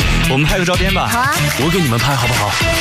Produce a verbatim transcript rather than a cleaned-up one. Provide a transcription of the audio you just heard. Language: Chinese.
我们拍个照片吧。 好啊， 我给你们拍好不好？